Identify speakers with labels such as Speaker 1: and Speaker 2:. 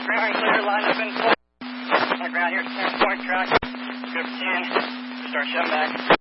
Speaker 1: Ground clear, line up in full. On the ground here, 10 point track. Good for 10. Start shoving back.